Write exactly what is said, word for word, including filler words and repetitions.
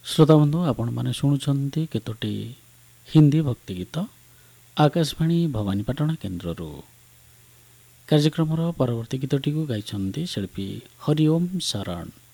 ଶ୍ରୋତାବନ୍ଧୁ ଆପଣମାନେ ଶୁଣୁଛନ୍ତି କେତୋଟି ହିନ୍ଦୀ ଭକ୍ତି ଗୀତ ଆକାଶବାଣୀ ଭବାନୀପାଟଣା କେନ୍ଦ୍ରରୁ। କାର୍ଯ୍ୟକ୍ରମର ପରବର୍ତ୍ତୀ ଗୀତଟିକୁ ଗାଇଛନ୍ତି ଶିଳ୍ପୀ ହରିଓମ ଶରଣ।